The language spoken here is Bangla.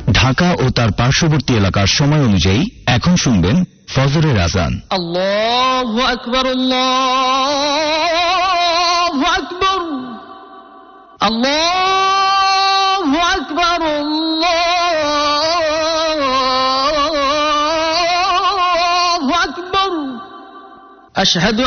ঢাকা ও তার পার্শ্ববর্তী এলাকার সময় অনুযায়ী এখন শুনবেন ফজরের আযান। আল্লাহু আকবার, আল্লাহু আকবার, আল্লাহু আকবার, আল্লাহু আকবার। আশহাদু